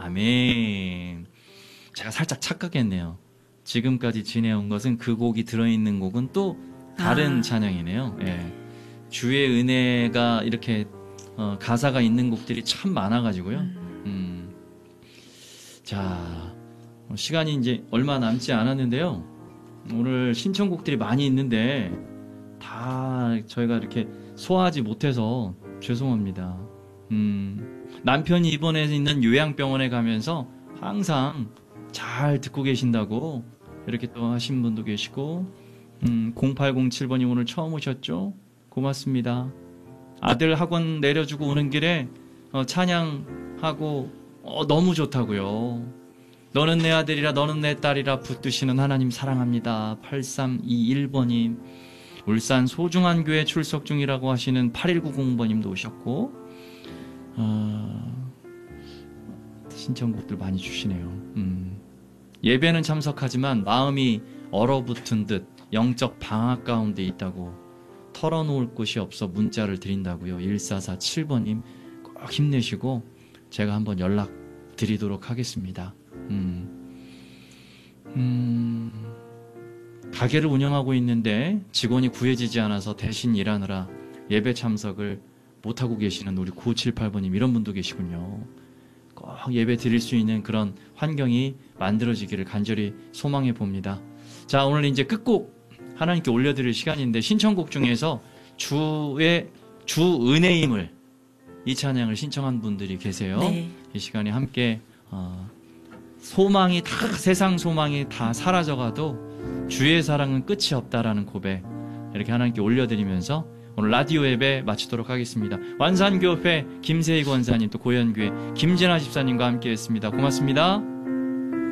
아멘. 제가 살짝 착각했네요. 지금까지 지내온 것은 그 곡이 들어있는 곡은 또 다른 찬양이네요. 예. 주의 은혜가 이렇게 가사가 있는 곡들이 참 많아가지고요. 자, 시간이 이제 얼마 남지 않았는데요. 오늘 신청곡들이 많이 있는데 다 저희가 이렇게 소화하지 못해서 죄송합니다. 남편이 입원해 있는 요양병원에 가면서 항상 잘 듣고 계신다고 이렇게 또 하신 분도 계시고 0807번님 오늘 처음 오셨죠? 고맙습니다. 아들 학원 내려주고 오는 길에 찬양하고 너무 좋다고요. 너는 내 아들이라 너는 내 딸이라 붙드시는 하나님 사랑합니다. 8321번님 울산 소중한 교회 출석 중이라고 하시는 8190번님도 오셨고 신청곡들 많이 주시네요. 예배는 참석하지만 마음이 얼어붙은 듯 영적 방학 가운데 있다고 털어놓을 곳이 없어 문자를 드린다고요. 1447번님 꼭 힘내시고 제가 한번 연락 드리도록 하겠습니다. 가게를 운영하고 있는데 직원이 구해지지 않아서 대신 일하느라 예배 참석을 못하고 계시는 우리 9578번님 이런 분도 계시군요. 꼭 예배 드릴 수 있는 그런 환경이 만들어지기를 간절히 소망해 봅니다. 자, 오늘 이제 끝곡 하나님께 올려드릴 시간인데 신청곡 중에서 주 은혜임을 이 찬양을 신청한 분들이 계세요. 네. 이 시간에 함께 소망이 다 세상 소망이 다 사라져가도 주의 사랑은 끝이 없다라는 고백 이렇게 하나님께 올려드리면서 오늘 라디오 예배 마치도록 하겠습니다. 완산교회 김세희 권사님 또 고현교회 김진아 집사님과 함께했습니다. 고맙습니다.